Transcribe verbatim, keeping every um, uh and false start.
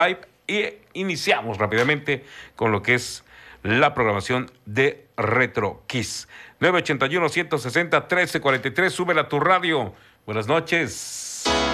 y iniciamos rápidamente con lo que es la programación de Retro Kiss. nueve ochenta y uno, ciento sesenta, trece cuarenta y tres, súbela a tu radio. Buenas noches.